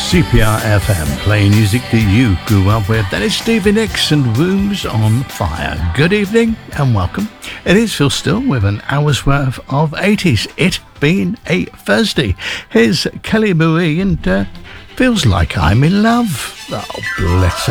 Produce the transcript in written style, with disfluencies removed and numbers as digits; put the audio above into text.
CPR FM, playing music that you grew up with. That is Stevie Nicks and Rooms on Fire. Good evening and welcome. It is Phil Still with an hour's worth of 80s. It being a Thursday. Here's Kelly Marie and Feels Like I'm in Love. Oh, bless her.